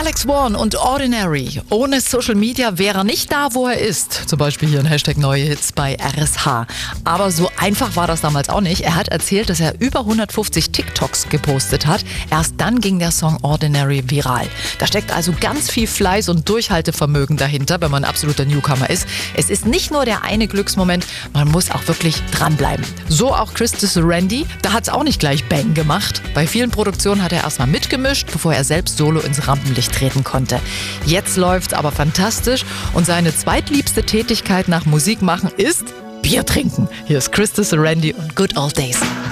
Alex Warren und Ordinary. Ohne Social Media wäre er nicht da, wo er ist. Zum Beispiel hier ein Hashtag Neue Hits bei RSH. Aber so einfach war das damals auch nicht. Er hat erzählt, dass er über 150 TikToks gepostet hat. Erst dann ging der Song Ordinary viral. Da steckt also ganz viel Fleiß und Durchhaltevermögen dahinter, wenn man ein absoluter Newcomer ist. Es ist nicht nur der eine Glücksmoment, man muss auch wirklich dranbleiben. So auch Christus Randy. Da hat es auch nicht gleich Bang gemacht. Bei vielen Produktionen hat er erstmal mitgemischt, bevor er selbst solo ins Rampenlicht treten konnte. Jetzt läuft's aber fantastisch und seine zweitliebste Tätigkeit nach Musik machen ist Bier trinken. Hier ist Christus Randy und Good Old Days.